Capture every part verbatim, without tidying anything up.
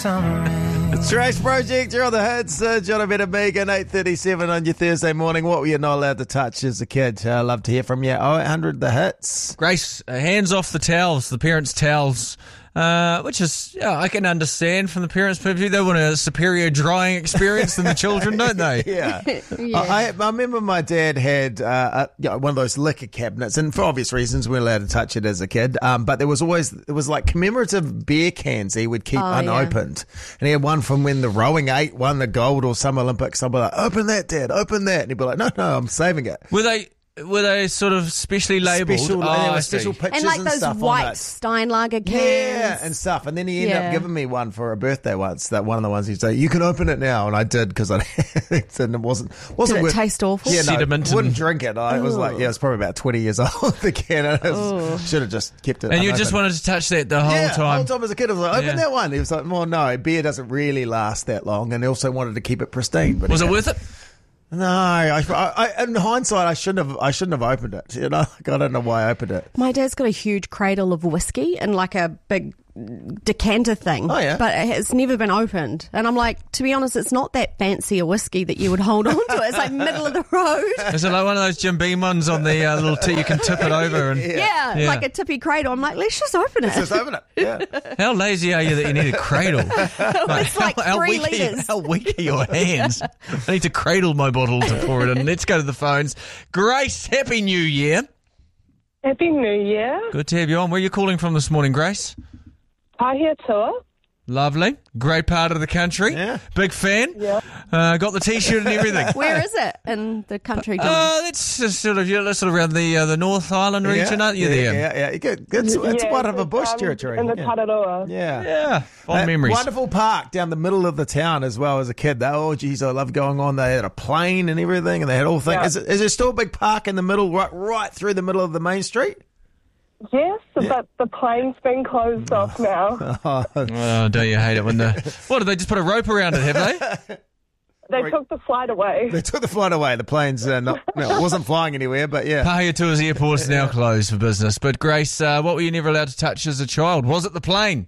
summer rain. It's Trash Project, you're on the hits. Uh, John Better Megan, eight thirty-seven on your Thursday morning. What were you not allowed to touch as a kid? I uh, love to hear from you. oh eight hundred the hits. Grace, uh, hands off the towels, the parents' towels. Uh, which is, yeah, I can understand from the parents' point of view. They want a superior drying experience than the children, don't they? Yeah. Yeah. I, I remember my dad had uh, a, you know, one of those liquor cabinets, and for obvious reasons, we weren't allowed to touch it as a kid. Um, but there was always, it was like commemorative beer cans he would keep Oh, unopened. Yeah. And he had one from when the rowing eight won the gold or Summer Olympics. I'd be like, open that, Dad, open that. And he'd be like, no, no, I'm saving it. Were they... Were they sort of specially labelled? Special, oh, there I were see. special pictures And like and those stuff white on it. Steinlager cans. Yeah, and stuff. And then he ended Yeah. up giving me one for a birthday once. That one of the ones he'd say, you can open it now. And I did because I and it wasn't, wasn't Did it worth, taste awful? Yeah, no, Sediment and- wouldn't drink it. I was like, yeah, it was probably about twenty years old, the can. I was, should have just kept it And you unopened. just wanted to touch that the whole yeah, the time? whole time as a kid, I was like, open Yeah. that one. He was like, well, no, beer doesn't really last that long. And he also wanted to keep it pristine. But Was he it had- worth it? No, I, I, I, in hindsight, I shouldn't have. I shouldn't have opened it. You know, like, I don't know why I opened it. My dad's got a huge cradle of whiskey and like a big decanter thing. Oh, yeah. But it's never been opened. And I'm like, to be honest, it's not that fancy a whiskey that you would hold on to. It's like middle of the road. Is it like one of those Jim Beam ones on the uh, little tip you can tip it over? And Yeah, Yeah. like a tippy cradle. I'm like, let's just open it. Just open it. Yeah. How lazy are you that you need a cradle? It's like how, how three weak are you- litres. how weak are your hands? I need to cradle my bottle to pour it in. Let's go to the phones. Grace, Happy New Year. Happy New Year. Good to have you on. Where are you calling from this morning, Grace? Pahia tour. Lovely. Great part of the country. Yeah. Big fan. Yeah. Uh, got the T-shirt and everything. Where is it in the country? John? Oh, that's just sort of you're sort of around the uh, the North Island region, aren't you? yeah, there. Yeah, yeah. Good. It's, it's Yeah, one of a it's, bush um, territory. In the yeah. Tararua. Yeah. Yeah. Fond Uh, memories. Wonderful park down the middle of the town as well as a kid. They, oh, geez, I love going on. They had a plane and everything, and they had all things. Yeah. Is, it, is there still a big park in the middle, right, right through the middle of the main street? Yes, but the plane's been closed off now. Oh, don't you hate it when the what did they just put a rope around it? Have they? They took the flight away. They took the flight away. The plane's uh, not, no, it wasn't flying anywhere, but yeah. Pahia Tours Airport is now closed for business. But Grace, uh, what were you never allowed to touch as a child? Was it the plane?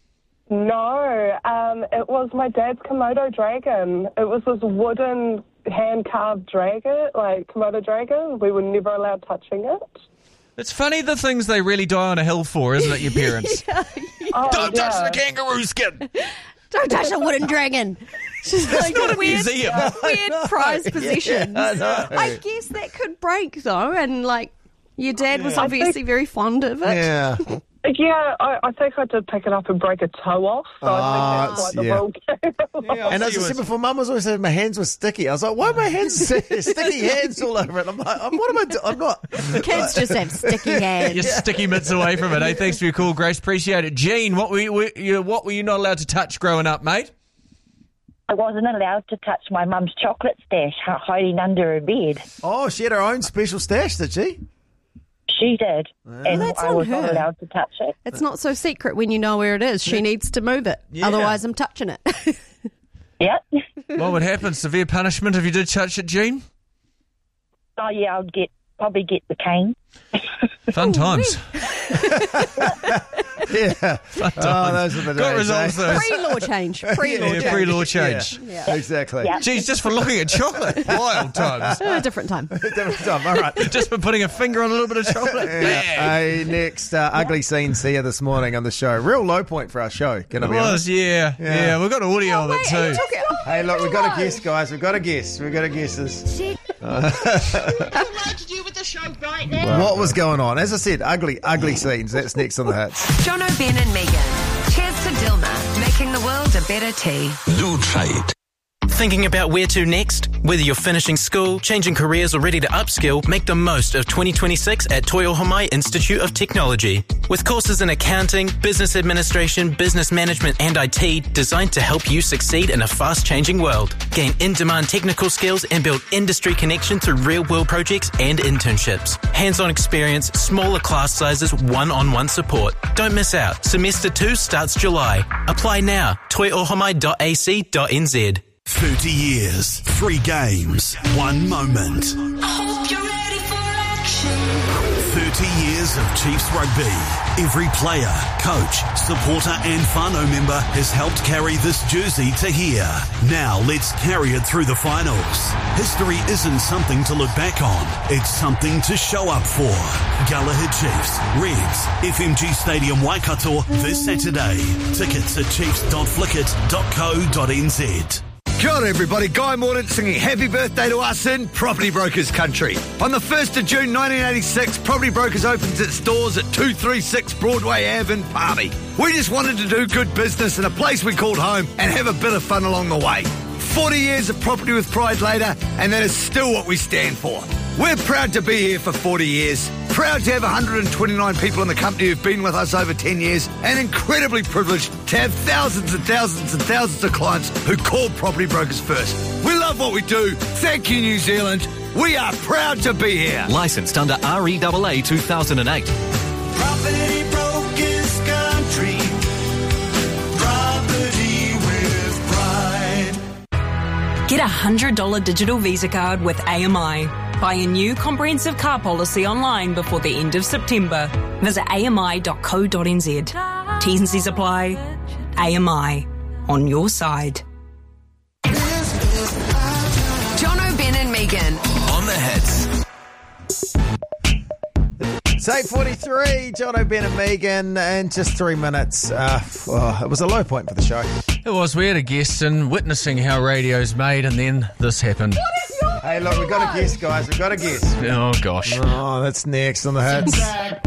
No, um, it was my dad's Komodo dragon. It was this wooden hand-carved dragon, like Komodo dragon. We were never allowed touching it. It's funny the things they really die on a hill for, isn't it, your parents? Oh, Don't yeah. touch the kangaroo skin. Don't touch a wooden dragon. She's like not a weird, museum. weird prized possessions. I know. I guess that could break though, and like your dad was Yeah. obviously very fond of it. Yeah. Yeah, I, I think I did pick it up and break a toe off. So Oh, I think that's why the yeah. rule came along. And as I said before, Mum was always saying my hands were sticky. I was like, why are my hands sticky hands all over it? I'm like, what am I doing? I'm not. Kids just have sticky hands. You're sticky mitts away from it. Hey, thanks for your call, Grace. Appreciate it. Gene, what were you, were you, what were you not allowed to touch growing up, mate? I wasn't allowed to touch my mum's chocolate stash h- hiding under her bed. Oh, she had her own special stash, did she? She did, and That's I on was not her. allowed to touch it. It's not so secret when you know where it is. She needs to move it. Yeah. Otherwise, I'm touching it. Yep. What would happen? Severe punishment if you did touch it, Gene? Oh yeah, I'd get probably get the cane. Fun times. Yeah. Fun Oh, times. those are the Got days, results, eh? those. Pre-law change. Pre-law Yeah, change. pre-law change. Yeah. Exactly. Yeah. Geez, just for looking at chocolate. Wild times. Uh, different time. Different time. All right. Just for putting a finger on a little bit of chocolate. Yeah. Bang. Hey, next uh, ugly scenes here this morning on the show. Real low point for our show. Can I It be was, honest? yeah. Yeah. Yeah, we've got audio of it Wait, are you too. talking- oh, Hey, look, we've got a no. guess, guys. We've got a guess. We've got a guesses. allowed to do with the show right now. What was going on? As I said, ugly, ugly scenes. That's next on the hits. John O'Ben and Megan. Cheers to Dilma, making the world a better tea. Lou Trade. Thinking about where to next? Whether you're finishing school, changing careers, or ready to upskill, make the most of twenty twenty-six at Toyohomai Institute of Technology. With courses in accounting, business administration, business management, and I T designed to help you succeed in a fast-changing world. Gain in-demand technical skills and build industry connection through real-world projects and internships. Hands-on experience, smaller class sizes, one-on-one support. Don't miss out. Semester two starts July. Apply now. toyohomai dot a c dot n z. thirty years, three games, one moment. I hope you're ready for action. thirty years of Chiefs rugby. Every player, coach, supporter and whānau member has helped carry this jersey to here. Now let's carry it through the finals. History isn't something to look back on. It's something to show up for. Galahad Chiefs, Reds, F M G Stadium Waikato this Saturday. Tickets at chiefs dot flickit dot co dot n z. Kia ora everybody, Guy Mordaunt singing happy birthday to us in Property Brokers country. On the first of June nineteen eighty-six, Property Brokers opens its doors at two thirty-six Broadway Ave in Palmy. We just wanted to do good business in a place we called home and have a bit of fun along the way. forty years of property with pride later, and that is still what we stand for. We're proud to be here for forty years, proud to have one hundred twenty-nine people in the company who've been with us over ten years, and incredibly privileged to have thousands and thousands and thousands of clients who call Property Brokers first. We love what we do. Thank you, New Zealand. We are proud to be here. Licensed under R E A A two thousand eight. Property Brokers country. Property with pride. Get a one hundred dollars digital Visa card with A M I. Buy a new comprehensive car policy online before the end of September. Visit A M I dot co dot n z. T's and C's apply. A M I. On your side. Jono, Ben and Megan. On the hits. It's eight forty-three, Jono, Ben and Megan, and just three minutes. Uh, oh, it was a low point for the show. It was. We had a guest and witnessing how radio's made, and then this happened. Hey, look, we've got a guest, guys. We've got a guest. Oh, gosh. Oh, that's next on the hits.